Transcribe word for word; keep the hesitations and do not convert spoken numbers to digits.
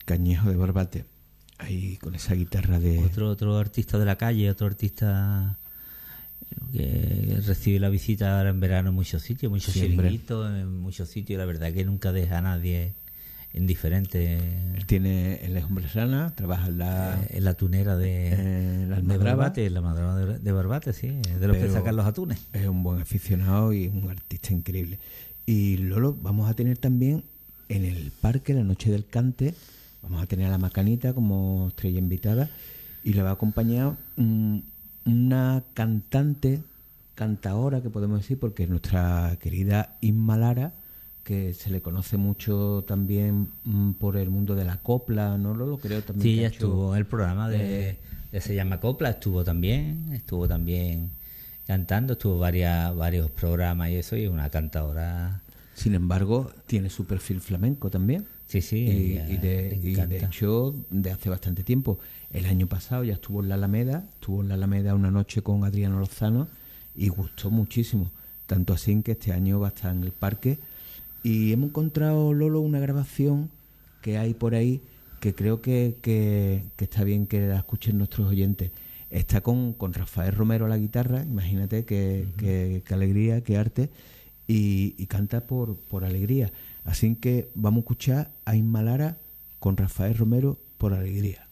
Cañejo de Barbate, ahí con esa guitarra de... Otro, otro artista de la calle, otro artista que recibe la visita ahora en verano en muchos sitios, muchos chiringuitos, en muchos sitios. La verdad que nunca deja a nadie indiferente. Él tiene, él es hombre sana, trabaja en la... Eh, en la tunera de, en la de Barbate, en la Almadraba de, de Barbate, sí, de los que sacan los atunes. Es un buen aficionado y un artista increíble. Y Lolo, vamos a tener también en el parque, la noche del cante, vamos a tener a la Macanita como estrella invitada y le va a acompañar um, una cantante, cantaora que podemos decir, porque es nuestra querida Isma Lara, que se le conoce mucho también um, por el mundo de la copla, ¿no? Lo, lo creo también. Sí, que ella ha hecho, estuvo en el programa de, eh, de Se llama Copla, estuvo también, estuvo también cantando, estuvo varias, varios programas y eso, y es una cantadora. Sin embargo, tiene su perfil flamenco también. Sí, sí. Y, y, de, y de hecho, de hace bastante tiempo. El año pasado ya estuvo en la Alameda, estuvo en la Alameda una noche con Adriano Lozano y gustó muchísimo. Tanto así que este año va a estar en el parque. Y hemos encontrado, Lolo, una grabación que hay por ahí que creo que, que, que está bien que la escuchen nuestros oyentes. Está con, con Rafael Romero a la guitarra, imagínate qué, uh-huh. qué, qué alegría, qué arte. Y, y canta por, por alegría. Así que vamos a escuchar a Isma Lara con Rafael Romero por alegría.